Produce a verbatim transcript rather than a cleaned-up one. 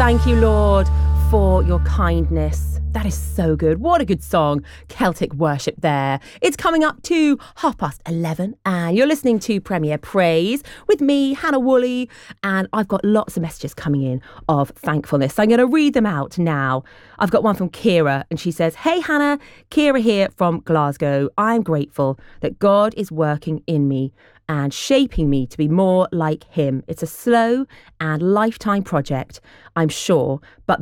Thank you, Lord, for your kindness. That is so good. What a good song. Celtic worship there. It's coming up to half past eleven and you're listening to Premier Praise with me, Hannah Woolley, and I've got lots of messages coming in of thankfulness. So I'm going to read them out now. I've got one from Kira and she says, "Hey Hannah, Kira here from Glasgow. I'm grateful that God is working in me and shaping me to be more like him. It's a slow and lifetime project, I'm sure, but